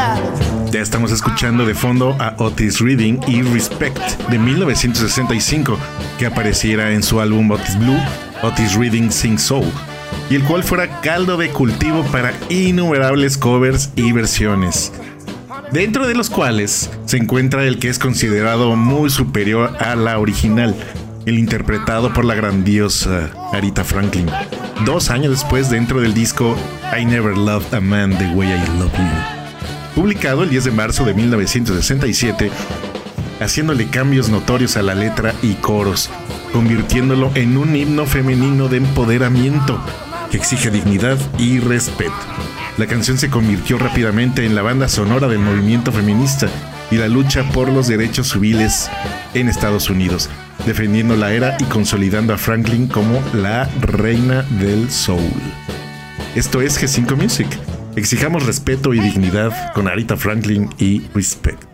Ya estamos escuchando de fondo a Otis Redding y Respect de 1965, que apareciera en su álbum Otis Blue, Otis Redding Sings Soul, y el cual fuera caldo de cultivo para innumerables covers y versiones, dentro de los cuales se encuentra el que es considerado muy superior a la original, el interpretado por la grandiosa Aretha Franklin, 2 años después dentro del disco I Never Loved a Man the Way I Love You, publicado el 10 de marzo de 1967, haciéndole cambios notorios a la letra y coros, convirtiéndolo en un himno femenino de empoderamiento que exige dignidad y respeto. La canción se convirtió rápidamente en la banda sonora del movimiento feminista y la lucha por los derechos civiles en Estados Unidos, defendiendo la era y consolidando a Franklin como la reina del soul. Esto es G5 Music. Exijamos respeto y dignidad con Aretha Franklin y Respect.